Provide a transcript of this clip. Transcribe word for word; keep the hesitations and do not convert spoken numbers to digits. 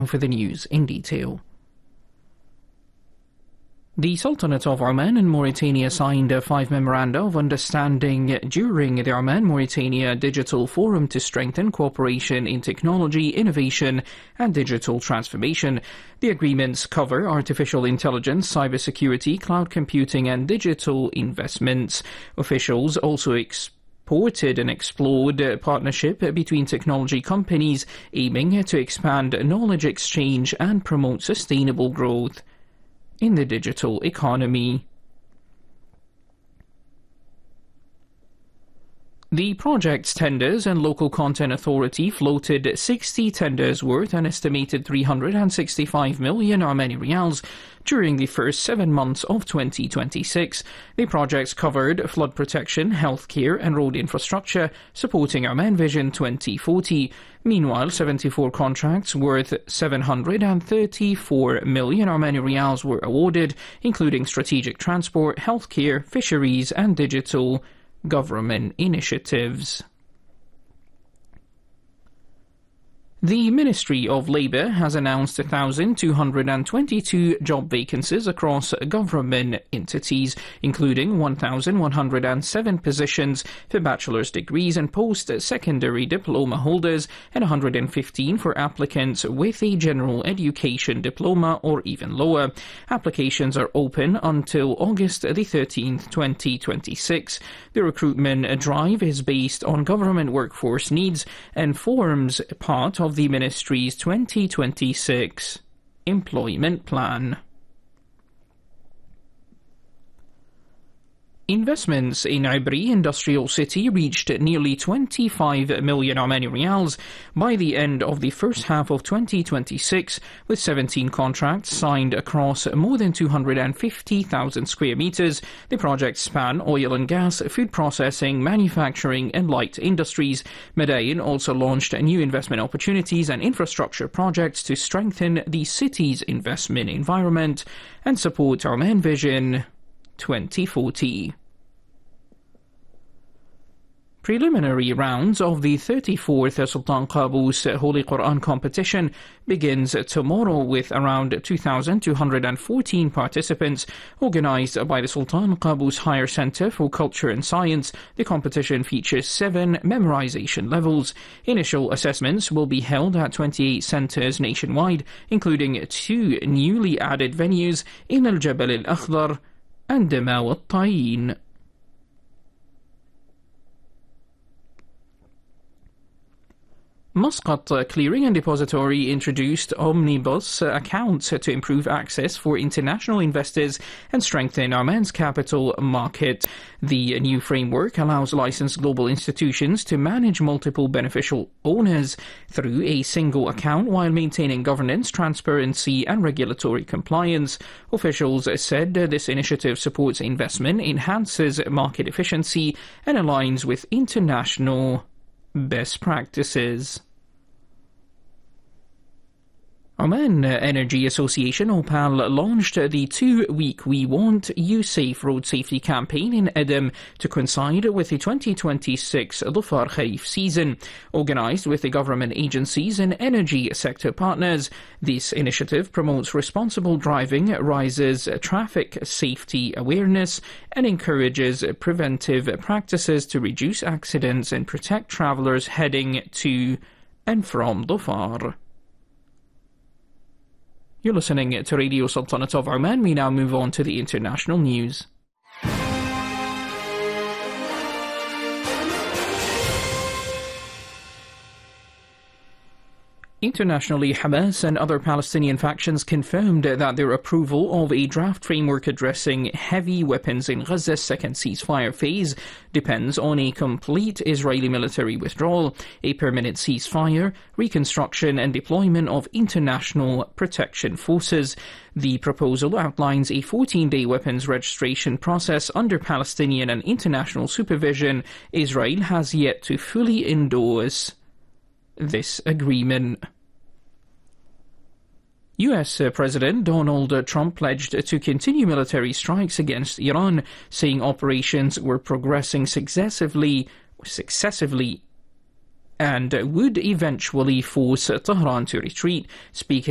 For the news in detail. The Sultanate of Oman and Mauritania signed five memoranda of understanding during the Oman-Mauritania Digital Forum to strengthen cooperation in technology, innovation and digital transformation. The agreements cover artificial intelligence, cybersecurity, cloud computing and digital investments. Officials also explained Supported and explored a partnership between technology companies aiming to expand knowledge exchange and promote sustainable growth in the digital economy. The project's tenders and Local Content Authority floated sixty tenders worth an estimated three hundred sixty-five million Omani Riyals during the first seven months of twenty twenty-six. The projects covered flood protection, healthcare and road infrastructure, supporting Oman Vision twenty forty. Meanwhile, seventy-four contracts worth seven hundred thirty-four million Omani Riyals were awarded, including strategic transport, healthcare, fisheries and digital government initiatives. The Ministry of Labour has announced one thousand two hundred twenty-two job vacancies across government entities, including one thousand one hundred seven positions for bachelor's degrees and post-secondary diploma holders and one hundred fifteen for applicants with a general education diploma or even lower. Applications are open until August the thirteenth, twenty twenty-six. The recruitment drive is based on government workforce needs and forms part of the Ministry's twenty twenty-six employment plan. Investments in Ibri Industrial City reached nearly twenty-five million Omani Riyals by the end of the first half of twenty twenty-six, with seventeen contracts signed across more than two hundred fifty thousand square meters. The projects span oil and gas, food processing, manufacturing and light industries. Madain also launched new investment opportunities and infrastructure projects to strengthen the city's investment environment and support Oman Vision twenty forty. Preliminary rounds of the thirty-fourth Sultan Qaboos Holy Quran competition begins tomorrow with around two thousand two hundred fourteen participants. Organized by the Sultan Qaboos Higher Center for Culture and Science, the competition features seven memorization levels. Initial assessments will be held at twenty-eight centers nationwide, including two newly added venues in Al Jabal Al Akhdar and Damaw Al Tayin. Muscat Clearing and Depository introduced omnibus accounts to improve access for international investors and strengthen Oman's capital market. The new framework allows licensed global institutions to manage multiple beneficial owners through a single account while maintaining governance, transparency and regulatory compliance. Officials said this initiative supports investment, enhances market efficiency and aligns with international best practices. Oman Energy Association OPAL launched the two-week We Want You Safe road safety campaign in Edam to coincide with the twenty twenty-six Dhufar Kharif season. Organized with the government agencies and energy sector partners, this initiative promotes responsible driving, raises traffic safety awareness, and encourages preventive practices to reduce accidents and protect travelers heading to and from Dhufar. You're listening to Radio Sultanate of Oman. We now move on to the international news. Internationally, Hamas and other Palestinian factions confirmed that their approval of a draft framework addressing heavy weapons in Gaza's second ceasefire phase depends on a complete Israeli military withdrawal, a permanent ceasefire, reconstruction and deployment of international protection forces. The proposal outlines a fourteen-day weapons registration process under Palestinian and international supervision. Israel has yet to fully endorse this agreement. U S President Donald Trump pledged to continue military strikes against Iran, saying operations were progressing successively, successively and would eventually force Tehran to retreat. Speaking